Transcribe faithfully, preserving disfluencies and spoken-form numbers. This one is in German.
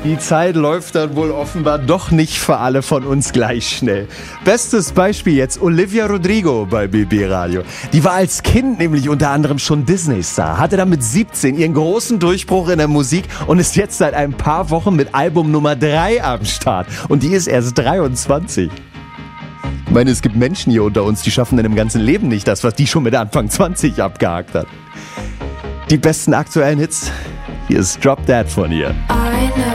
Die Zeit läuft dann wohl offenbar doch nicht für alle von uns gleich schnell. Bestes Beispiel jetzt Olivia Rodrigo bei B B Radio. Die war als Kind nämlich unter anderem schon Disney-Star, hatte dann mit siebzehn ihren großen Durchbruch in der Musik und ist jetzt seit ein paar Wochen mit Album Nummer drei am Start. Und die ist erst dreiundzwanzig. Ich meine, es gibt Menschen hier unter uns, die schaffen in dem ganzen Leben nicht das, was die schon mit Anfang zwanzig abgehakt hat. Die besten aktuellen Hits, hier ist Drop That von ihr.